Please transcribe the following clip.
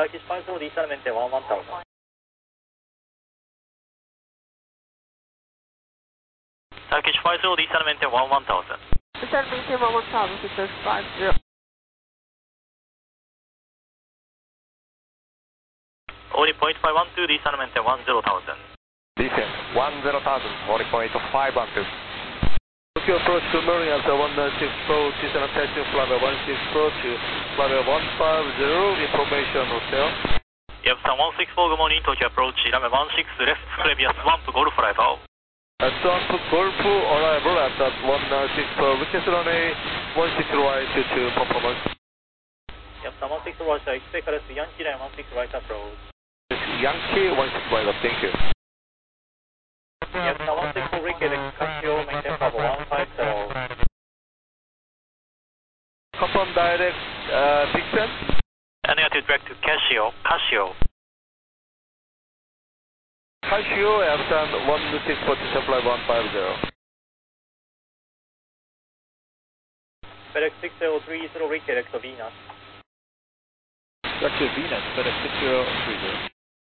Turkish 50 descent maintain 1000. Turkish 50 descent maintain 1000. Descent maintain 1000, Victor 50. Only 0.512 descent maintain 10,000. Descent 10,000, only 0.512. Tokyo approach, good morning, after 196 approach, descent attaching flight 16 approach, flight 150, information hotel. Yep, 164, good morning, Tokyo approach, runway 16 left, previous Swamp Golf arrival. Swamp Golf arrival at 164, request runway 16 right to performance. Yep, 164 right, expect us Yankee line 16 right approach. Yankee 16 right up, thank you. Yep, 164 request Casio, maintain Bravo 150. Confirm direct descent. And negative direct to Casio. Casio, after 164 descent flight 150. FedEx 6030 request Venus. That's Venus, FedEx 6030.